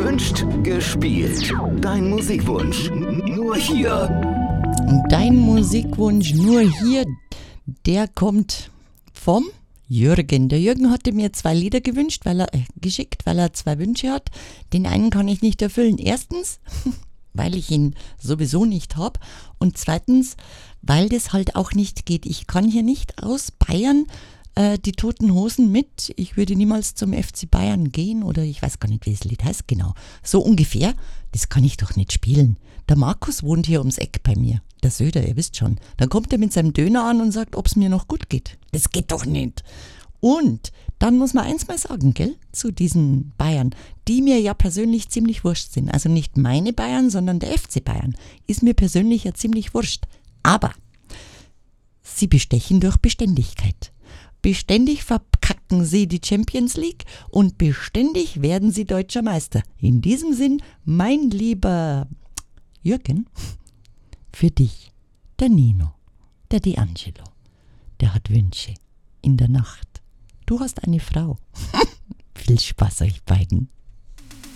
Gewünscht, gespielt. Dein Musikwunsch. Nur hier. Dein Musikwunsch nur hier, der kommt vom Jürgen. Der Jürgen hatte mir 2 Lieder geschickt, weil er 2 Wünsche hat. Den einen kann ich nicht erfüllen. Erstens, weil ich ihn sowieso nicht habe. Und zweitens, weil das halt auch nicht geht. Ich kann hier nicht aus Bayern die Toten Hosen mit. Ich würde niemals zum FC Bayern gehen oder ich weiß gar nicht, wie das Lied heißt genau. So ungefähr, das kann ich doch nicht spielen. Der Markus wohnt hier ums Eck bei mir. Der Söder, ihr wisst schon. Dann kommt er mit seinem Döner an und sagt, ob es mir noch gut geht. Das geht doch nicht. Und dann muss man eins mal sagen, gell, zu diesen Bayern, die mir ja persönlich ziemlich wurscht sind. Also nicht meine Bayern, sondern der FC Bayern. Ist mir persönlich ja ziemlich wurscht. Aber sie bestechen durch Beständigkeit. Beständig verkacken sie die Champions League und beständig werden sie deutscher Meister. In diesem Sinn, mein lieber Jürgen, für dich, der Nino, der D'Angelo, der hat Wünsche in der Nacht. Du hast eine Frau. Viel Spaß euch beiden.